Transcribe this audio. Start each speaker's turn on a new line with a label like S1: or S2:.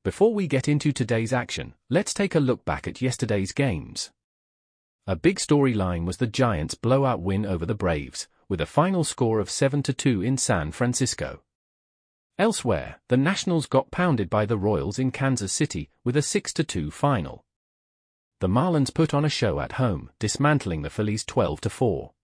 S1: Before we get into today's action, let's take a look back at yesterday's games. A big storyline was the Giants' blowout win over the Braves, with a final score of 7-2 in San Francisco. Elsewhere, the Nationals got pounded by the Royals in Kansas City with a 6-2 final. The Marlins put on a show at home, dismantling the Phillies 12-4.